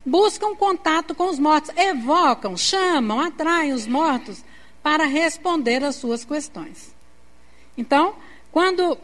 buscam contato com os mortos, evocam, chamam, atraem os mortos para responder às suas questões. Então, quando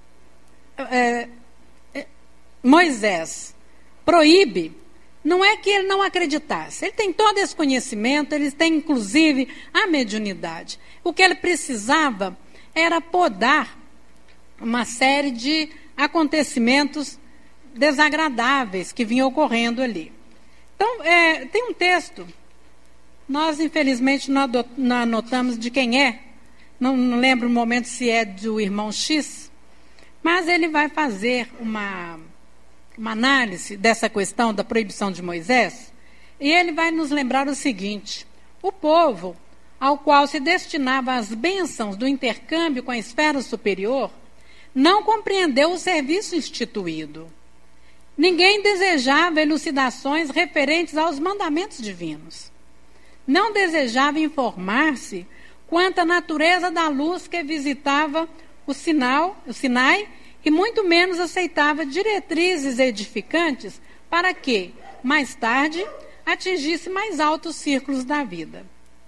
Moisés proíbe, não é que ele não acreditasse. Ele tem todo esse conhecimento, ele tem inclusive a mediunidade. O que ele precisava era podar uma série de acontecimentos desagradáveis que vinham ocorrendo ali. Então, tem um texto, nós infelizmente não anotamos de quem é, não lembro o momento se é do irmão X, mas ele vai fazer uma análise dessa questão da proibição de Moisés, e ele vai nos lembrar o seguinte: o povo ao qual se destinava as bênçãos do intercâmbio com a esfera superior não compreendeu o serviço instituído. Ninguém desejava elucidações referentes aos mandamentos divinos. Não desejava informar-se quanto à natureza da luz que visitava o Sinai, e muito menos aceitava diretrizes edificantes para que, mais tarde, atingisse mais altos círculos da vida.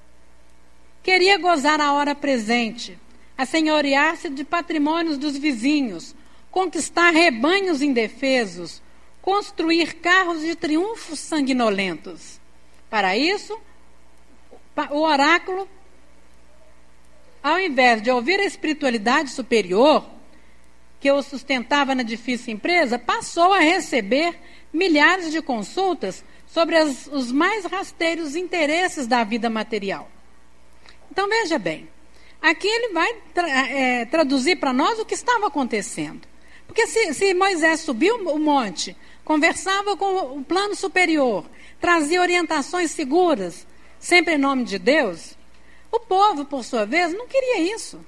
Queria gozar a hora presente, assenhorear-se de patrimônios dos vizinhos, conquistar rebanhos indefesos, construir carros de triunfos sanguinolentos. Para isso, o oráculo, ao invés de ouvir a espiritualidade superior, que o sustentava na difícil empresa, passou a receber milhares de consultas sobre os mais rasteiros interesses da vida material. Então, veja bem, aqui ele vai traduzir para nós o que estava acontecendo. Porque se Moisés subiu o monte, conversava com o plano superior, trazia orientações seguras, sempre em nome de Deus, o povo, por sua vez, não queria isso.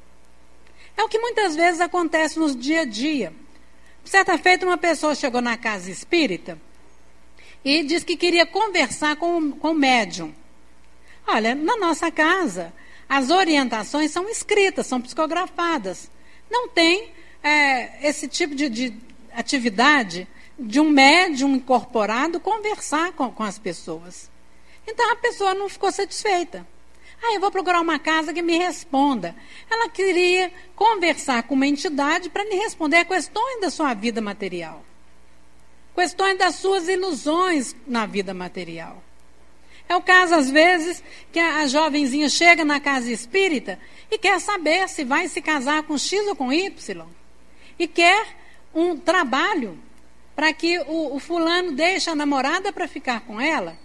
É o que muitas vezes acontece no dia a dia. Certa feita, uma pessoa chegou na casa espírita e disse que queria conversar com o médium. Olha, na nossa casa, as orientações são escritas, são psicografadas. Não tem esse tipo de atividade de um médium incorporado conversar com as pessoas. Então, a pessoa não ficou satisfeita. Eu vou procurar uma casa que me responda. Ela queria conversar com uma entidade para lhe responder questões da sua vida material. Questões das suas ilusões na vida material. É o caso, às vezes, que a jovenzinha chega na casa espírita e quer saber se vai se casar com X ou com Y. E quer um trabalho para que o fulano deixe a namorada para ficar com ela.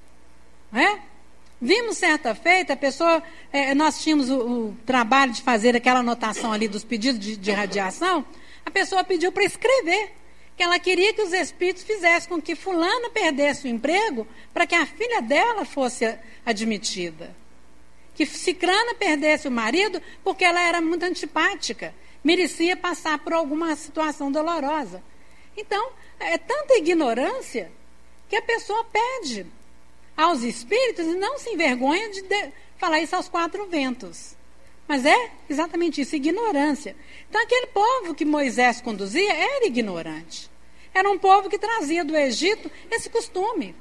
Não é? Vimos certa feita, a pessoa, nós tínhamos o trabalho de fazer aquela anotação ali dos pedidos de radiação, a pessoa pediu para escrever, que ela queria que os espíritos fizessem com que fulana perdesse o emprego para que a filha dela fosse admitida. Que cicrana perdesse o marido porque ela era muito antipática, merecia passar por alguma situação dolorosa. Então, é tanta ignorância que a pessoa pede aos espíritos e não se envergonha de falar isso aos quatro ventos. Mas é exatamente isso, ignorância. Então, aquele povo que Moisés conduzia era ignorante. Era um povo que trazia do Egito esse costume.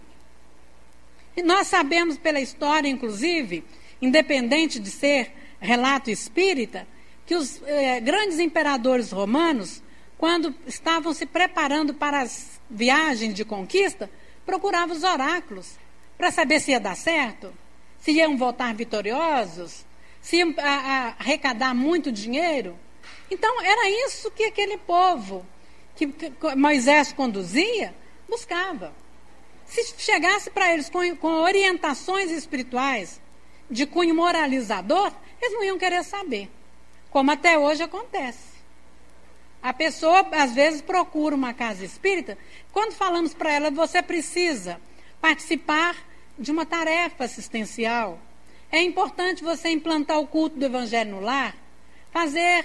E nós sabemos pela história, inclusive, independente de ser relato espírita, que os grandes imperadores romanos, quando estavam se preparando para as viagens de conquista, procuravam os oráculos para saber se ia dar certo, se iam voltar vitoriosos, se iam arrecadar muito dinheiro. Então, era isso que aquele povo que Moisés conduzia, buscava. Se chegasse para eles com orientações espirituais de cunho moralizador, eles não iam querer saber, como até hoje acontece. A pessoa, às vezes, procura uma casa espírita, quando falamos para ela, você precisa participar de uma tarefa assistencial. É importante você implantar o culto do Evangelho no lar, fazer,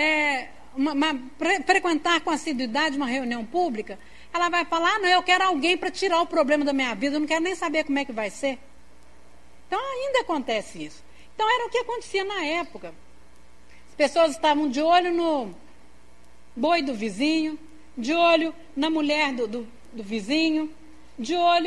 frequentar com assiduidade uma reunião pública. Ela vai falar, não, eu quero alguém para tirar o problema da minha vida, eu não quero nem saber como é que vai ser. Então, ainda acontece isso. Então, era o que acontecia na época. As pessoas estavam de olho no boi do vizinho, de olho na mulher do vizinho, de olho